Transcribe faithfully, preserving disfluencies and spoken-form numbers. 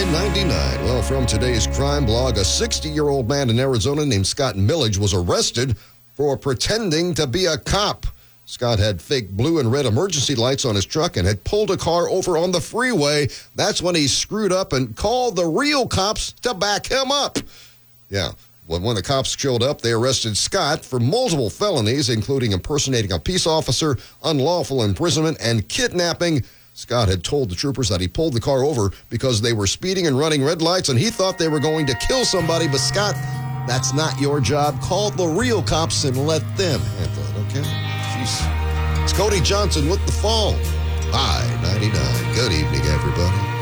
ninety-nine. Well, from today's crime blog, a sixty-year-old man in Arizona named Scott Millage was arrested for pretending to be a cop. Scott had fake blue and red emergency lights on his truck and had pulled a car over on the freeway. That's when he screwed up and called the real cops to back him up. Yeah. When, when the cops showed up, they arrested Scott for multiple felonies, including impersonating a peace officer, unlawful imprisonment, and kidnapping. Scott had told the troopers that he pulled the car over because they were speeding and running red lights, and he thought they were going to kill somebody. But, Scott, that's not your job. Call the real cops and let them handle it, okay? Jeez. It's Cody Johnson with The Fall. I ninety-nine. Good evening, everybody.